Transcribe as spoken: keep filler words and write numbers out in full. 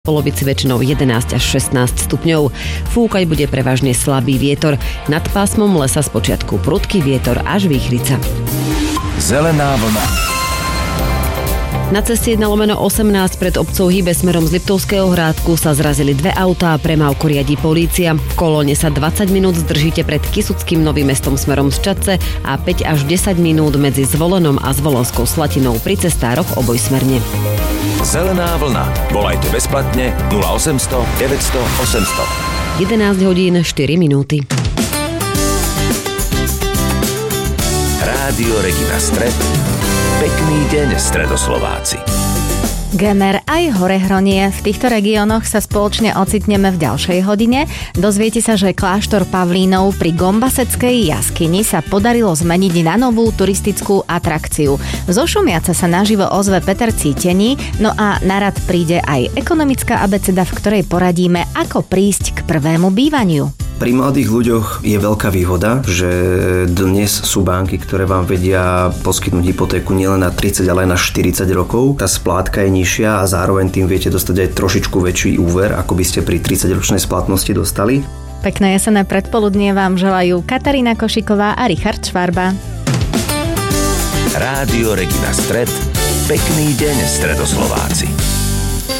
polovici väčšinou jedenásť až šestnásť stupňov. Fúkať bude prevažne slabý vietor. Nad pásmom lesa spočiatku prudký vietor až výchrica. Zelená vlna. Na ceste jedna lomeno osemnásť pred obcov Hybe smerom z Liptovského Hrádku sa zrazili dve autá, premávku riadi polícia. V kolóne sa dvadsať minút zdržíte pred Kysuckým Novým Mestom smerom z Čadce a päť až desať minút medzi Zvolenom a Zvolenskou Slatinou pri cestároch obojsmerne. Zelená vlna. Volajte bezplatne nula osemsto deväťsto osemsto. jedenásť hodín štyri minúty. Rádio Regina Stred. Pekný deň, Stredoslováci. Gemer aj Horehronie. V týchto regiónoch sa spoločne ocitneme v ďalšej hodine. Dozviete sa, že kláštor Pavlínov pri Gombaseckej jaskyni sa podarilo zmeniť na novú turistickú atrakciu. Zo Šumiaca sa naživo ozve Peter Cítený, no a na rad príde aj ekonomická abeceda, v ktorej poradíme, ako prísť k prvému bývaniu. Pri mladých ľuďoch je veľká výhoda, že dnes sú banky, ktoré vám vedia poskytnúť hypotéku nielen na tridsať, ale aj na štyridsať rokov. Tá splátka je nižšia a zároveň tým viete dostať aj trošičku väčší úver, ako by ste pri tridsaťročnej splatnosti dostali. Pekné jesenné predpoludnie vám želajú Katarína Košiková a Richard Švarba. Rádio Regina Stred. Pekný deň, Stredoslováci.